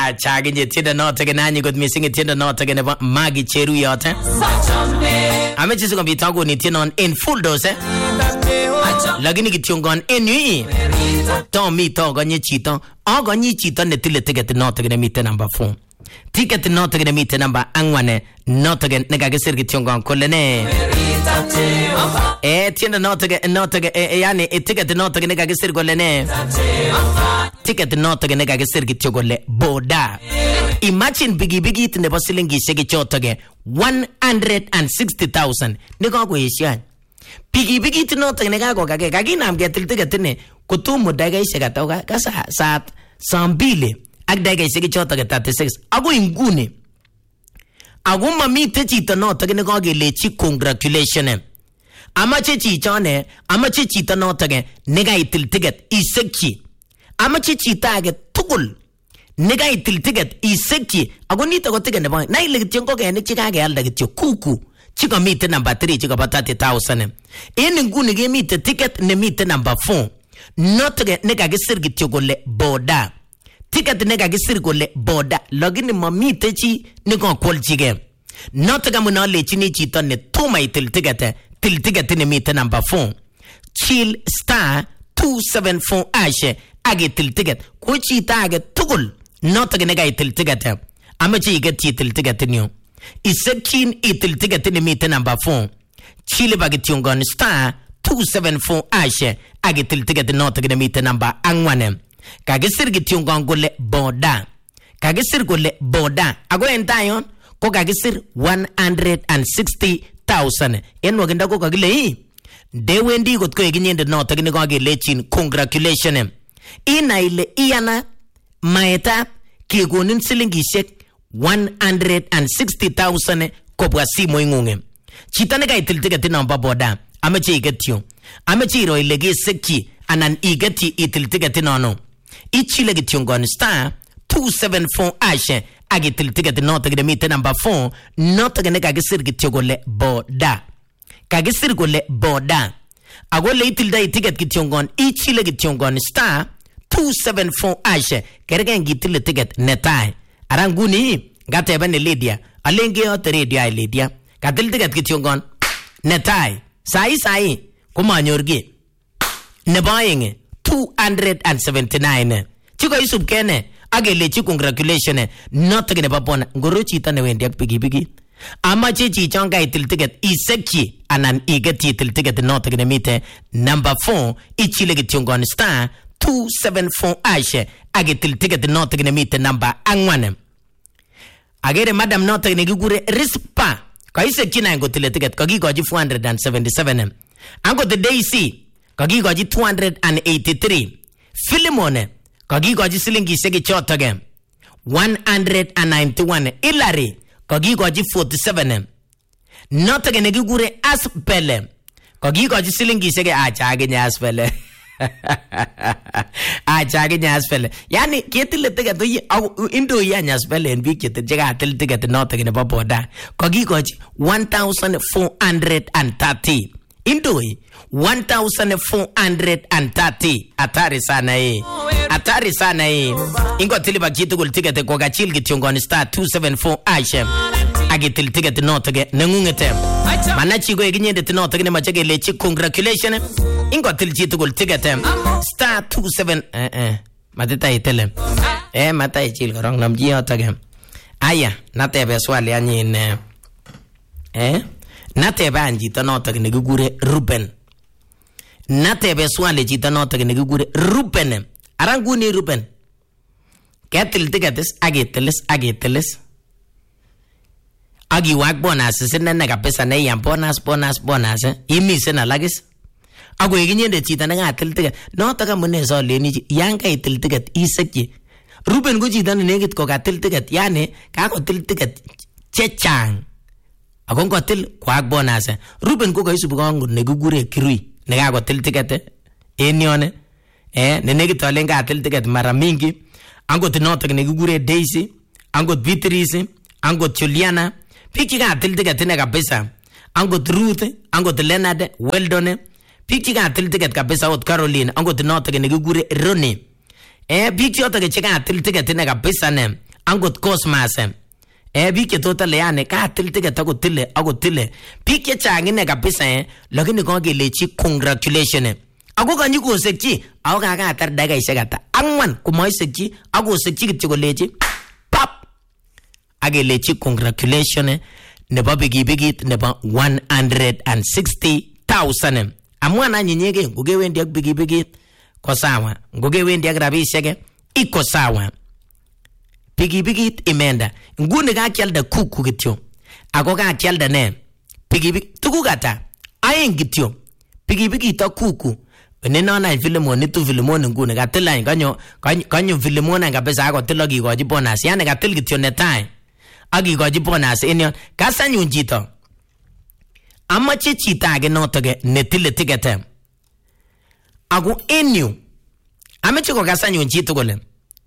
Chaginye tienda noto kenanyi kot missing tienda noto keneba Magi Cheruyot. Ameche siko bitago ni tienda in full dose. Lakini kitiongon enyi. Tomi to ganye chito. Ganye chito netile ticket noto kene mite number 4. Ticket noto kene mite number angwane noto kene nekagisir kitiongon kolene. Tienda noto yani ticket noto kene nekagisir kolene. Ticket noto kene nekagisir kitiongon boda. Imagine bigi nebo silingishek chotoke 160,000 nikakoeshan. Bigi tinoto nekako kage kaginam ketil tiketine kotumo dagaishek atoka kasa saat 2 ak dagaishek chotoke 36 ako inguni ako mamite chito noto nekakelechi congratulation amache chichone amache chito noto nekaitil ticket isekchi amache chito age tugul nekaitil ticket isekchi ako nito ko ticket nebo na ile kityo ngokenik chikakealda kityo kuku chika mite number 3 chika pa 30,000 en nguni ke mite ticket ne mite number 4 not nekagisir kityo kole boda ticket nekagisir kole boda lakini mamite chi nekakwolchige not kama nalechini chito ne tuma itil ticket ne mite number 4 chill *274 ashe age til ticket ko chito age tugul not nekaitil ticket amache iget itil ticket niyo Isekin itil ticket ni mite number 4. Chile bagitiongon *274 ashe agitil ticket noto gine mite number angwane. Kagisir gitiongon gole boda. Kagisir gole boda. Ago entayon ko kagisir 160,000. Enwa ginda ko kagile hii. Dewendi got ko eginyende noto gine ko agilechin congratulations. Ina ile iyana maeta kiegonin silingishek 160,000 kopwa simo ingunge. Chita nekaitil ticket number boda. Amache igetyo. Amache iro ile gesekchi anan igeti itil ticket nono. Ichile gityongon *274 ashe agitil ticket noto gine mite number 4 noto gine kagisir gityo gole boda. Kagisir gole boda. Agole itil da ticket gityongon ichile gityongon *274 ashe kergen gitil ticket netai. Aranguni gateba ne Lydia alenge yote radio ai Lydia katil ticket kitiongon netai sai kumanyorgi nebaing 279 chiko isub kene agelechi congratulation not gene babona ngoro chita ne wendi ak pigi amache chichonga itil ticket isekchi anan igeti itil ticket not gene mite number 4 ichile kitiongon *274 ashe agetil ticket noto gine mite number angwane. Agere madam noto gine gigure rispa. Kaise kina ngotile ticket kagigoji 477. Angote Daisy kagigoji 283. Philemon kagigoji silingishek chotoke 191. Hilary kagigoji 47. Noto gine gigure Aspele kagigoji silingishek achage Aspele. Achage nyasfele yani ketile ticket indo ya nyasfele en bik chega til ticket noto gine boda kogikoji 1,430 indo 1,430 atari sana ingo tiliba kitu ticket ko gachil gitiongon *274 ashe agitil ticket noto ge nengungete manachi go eginyende tinoto gine machege lechi congratulations ingo til chitu ticket *27 matita itele mata ichil korong namji yotoke aya natebe swali anyin natebe anjito noto gine gigure Ruben natebe swali chito noto gine gigure Ruben aranguni Ruben ketil ticket agitilis agiwak bonus sinene kabisa ne yam bonus imisen alagis ago eginyende chita nengatil ticket noto kamune so leni yanga itil ticket isekchi Ruben ko chita negit ko katil ticket yani kakotil ticket chechang ago ngotil kwak bonus Ruben ko kaisubu kongo negugure Kirui nekakotil ticket enione ne negit olen katil ticket mara mingi angot noto negugure Daisy angot Beatrice angot Juliana piki katil ticket ne kabisa angot Ruth angot Leonard Weldon piki katil ticket kabisa ot Caroline angot noto negugure Ronnie piki yoto cheka katil ticket ne kabisa ne angot Cosmas biik che total yani ka til ticket akotile biik che chang ine kabisa lakini kokelechi congratulations ako kanyi kosekchi ako kakatar dakikaishek ata 4 komoisekchi akosekchi kityo kolechi pap akelechi congratulations nebo pikipikit nebo 160,000 amwan anyinyege ngokewendi ak pikipikit ko sawa ngokewendi ak rabishek iko sawa pikipikit imenda nguni kakialda kuku kityo ako kakialda ne pikipik tukuk ata aeng kityo pikipikit ak kuku nenona Filimon tu Filimon nguni katilany kanyo Filimon kabisa akotil akikochi bonus yani katil kityo netai akikochi bonus en yon kasanyun chito amache chito age notoke netile ticket ako en yu amache ko kasanyun chito kole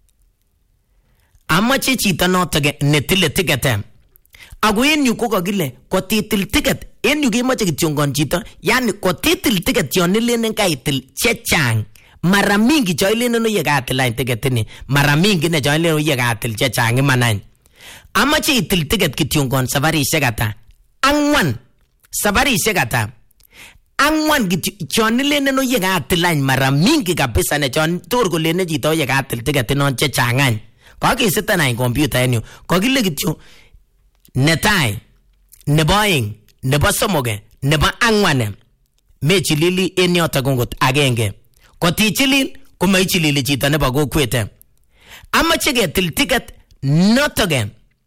amache chito notoke netile ticket ako en yu ko kakile kotitil ticket en yu kemoche kityongon chito yani kotitil ticket yon ilenen kaitil chechang mara mingi cho ilenen oye katil ticket ni mara mingi ne cho ilenen oye katil chechang imanany amache itil ticket kityongon safarishek ata 4 safarishek ata 4 kityo chon ilenen oye katil mara mingi kabisa ne chon tor kolenen chito oye katil ticket non chechang any kakesitan any computer en yu kakile kityo netai nebo aeng nebo somoge nebo 4 mechilili en yoto kongot agenge kotichilil komaichilili chito nebo kokwet amache ketil ticket notoge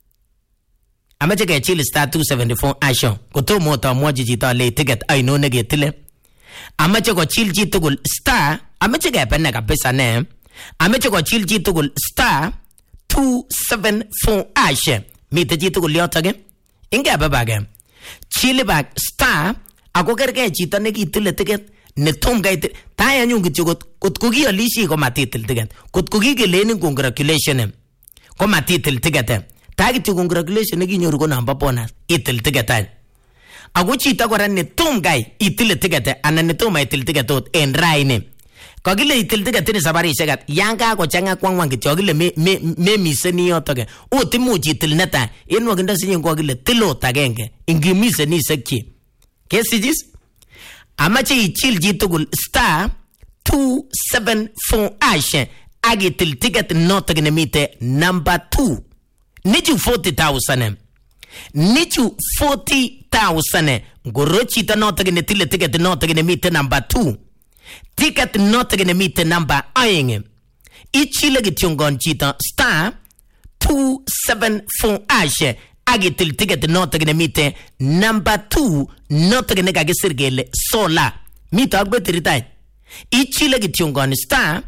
amache kechil star 274 asho kotomo tamwachi chito ale ticket aino neketile amache kochil chi tugul star amache kepene kabisa ne amache kochil chi tugul star 274 ashe mite chi tugul yotoge ingebe bage chili back star ako kerge chito nekitile ticket netom kait tayanyun kityo kot kokialishi ko matitil ticket kot kokikelenin congratulations ko matitil ticket ta kityo congratulations nekinyoru ko namba bonus itil ticket ako chito kora netom kai itile ticket anan netom itil ticket ot en raini kakile itil ticket ni sabarishek at yanga ko changa kwangwan kityo kile me miseni yotoke ot imuch itil neta en wakinda sinyen ko kile tilot agenge ingimiseni sekchi kesijis amache ichil chi tugul star 274 ashe agitil ticket notoke nemite number 2 nichu 40,000 nichu 40,000 ngoro chito notoke netile ticket notoke nemite number 2 ticket notoke nemite number 2 ichile kityongon chito star 274 ashe agitil ticket notoke nemite number 2 notoke nekakisir kele sola mito ak betiritai ichile kityongon star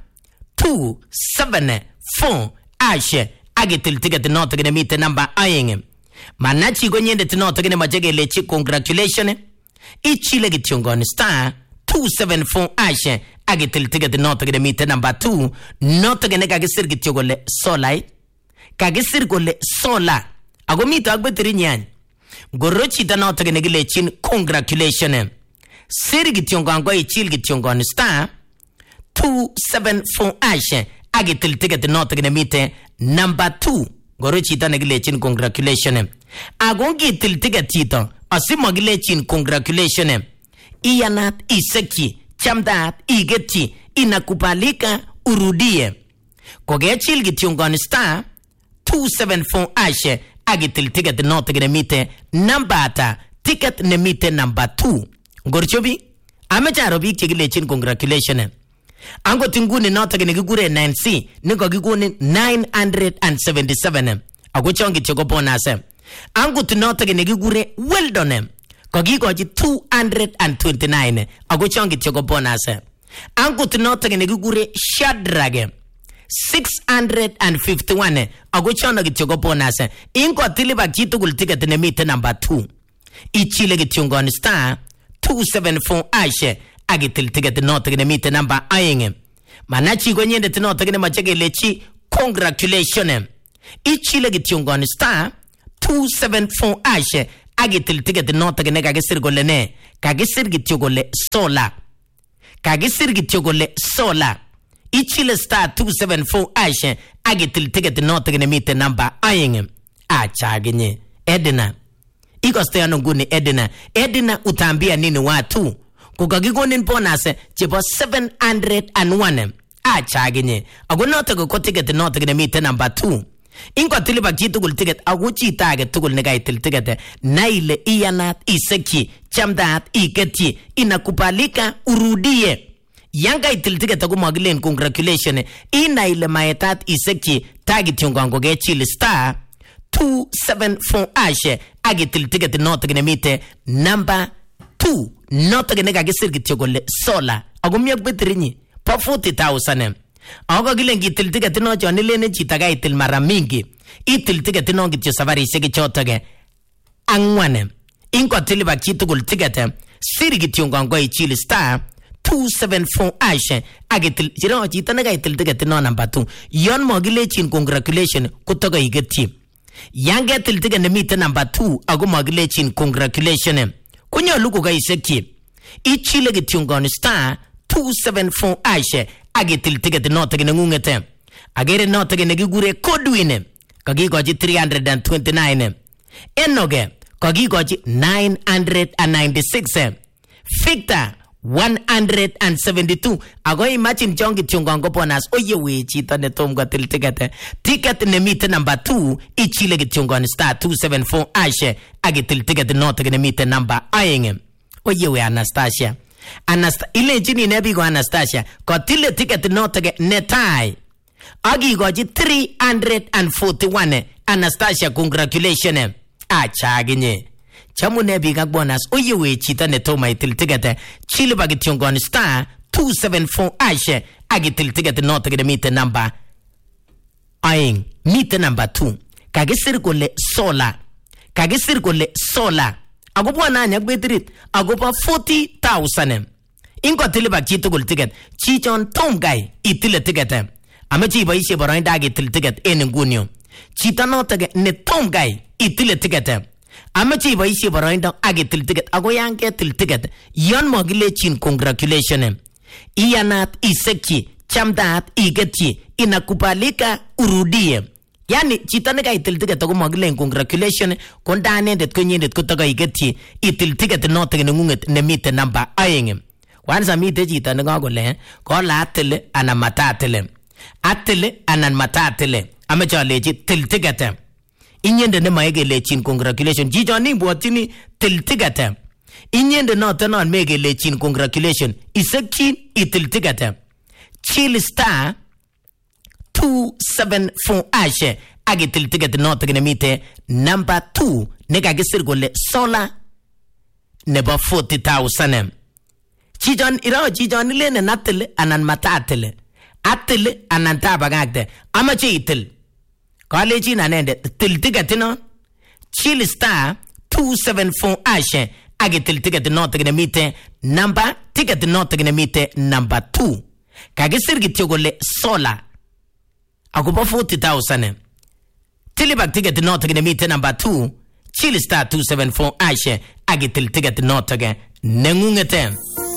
274 ashe agitil ticket notoke nemite number 2 manachi konyende notoke nemache kelechi congratulations ichile kityongon star 274 ashe agitil ticket notoke nemite number 2 notoke nekakisir kityo kole sola kakisir kole sola ako mito ak betiri nyan ngoro chito notoke nekilechin congratulations sir kityongon ko ichil kityongon star 274 ashe agitil ticket notoke nemite number 2 ngoro chito nekilechin congratulations ako ngitil ticket chito asimokilechin congratulations iyanat isekchi chamdaat igetchi inakubalika urudie kokechil kityongon star 274 ashe agitil ticket notoke nemite number ata ticket nemite number 2 ngorchobi amecharo biik chekilechin congratulations angot nguni notoke nekikure 9C nekakikoni 977 ako chongi choko bonus angot notoke nekikure well done kakikochi 229 ako chongi choko bonus angot notoke nekikure Shadrack 651 ako chono kityo ko bonus ingotil bak chi tugul ticket nemite number 2 ichile kityongon star 274 ashe agitil ticket notoke nemite number 2 manachi konyende notoke nemache kelechi congratulations ichile kityongon star 274 ashe agitil ticket notoke nekakisir kole ne kakisir kityo kole sola kakisir kityo kole sola ichile star 274 ashe agitil ticket notok nemite number aeng. Achaginye Edna ikoste ano nguni Edna utambia nini watu kukakikonin bonus chebo 701. Achaginye ako notok ko ticket notok nemite number 2. Ingo tiliba chitugul ticket ako chita age tugul nekaitil ticket na ile iyanat iseki chamdat iketyi inakubalika urudie. Yanga itil ticket ako magilen congratulations ina ile maetat iseki tagit yung gango ge chili star 274 ashe agitil ticket notok nemite number 2 notok nekagisir kityo kole sola ako miyak betirinyi po 40,000. Ako gilen gitil ticket no chon ilene chita ga itil mara mingi itil ticket no kityo safarishek chotok angwan. Inko tiliba chitugul ticket siri kityo gango chili star 274 ashe agitil chiro chita nekaitil ticket no number 2 yon mogilechin congratulations kutoka igetyi. Yange til ticket nemite number 2 ako mogilechin congratulations kunyolu kokaisekyi ichile kityongon star 274 ashe agitil ticket notok nengungete agere notok nekikure Kodwin kakikochi 329 Enoge kakikochi 996 Victor 172 ako imagine chongi tiong'ongo bonus oye we chito netom kotil ticket nemite number 2 ichile kityongon star 274 ashe agitil ticket notok nemite number 2 oye we Anastasia ilenjini nebiko Anastasia kotile ticket notok netai akikochi 341 Anastasia congratulations achaginye chamune biga bonus oyewe chita netoma itil ticket chili bagityongon star 274 ashe agitil ticket notok nemite number aing mite number 2 kagisir kole sola agobo nanya gbetirit agobo 40,000 ingo tiliba chitugul ticket chichon tom guy itile ticket amachi boishe boroinda agitil ticket en ngunyo chita notok ne tom guy itile ticket amachi boishe boroindo agitil ticket ako yange til ticket yon mogilechin congratulations iyanat isekyi chamdat igetyi inakubalika urudie. Yani chita nekaitil ticket ako mogilen congratulations kondanendet konyendet kotoko igetyi itil ticket notok nengunget nemite number 2. Kwanza mite chita nekakole kola atile anan matatile atile anan matatile amache alechi til ticket inyende nemaegelechin congratulations chichon ibwotini til ticket inyende noton megelechin congratulations isekyin itil ticket chill star 274 ashe agitil ticket notok nemite number 2 nekagisir kole sola nebo 40,000. chichon ilene natil anan matatile atile anan tabagakte amache itil College anende til ticket no chill star 274 ashe agitil ticket notok nemite number ticket notok nemite number 2 kagisir kityo kole sola agobo 40,000 tilibak ticket notok nemite number 2 chill star 274 ashe agitil ticket notok nengungete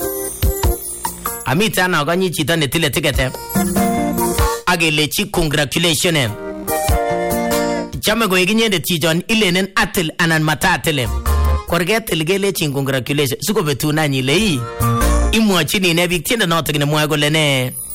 amita na ganyi chita netile ticket agelechi congratulations chame go iginyende chichon ilenen atil anan matatile korgetil gelechin congratulations siko betuna nyile imwachini ne bik tiende notok ne mwa golene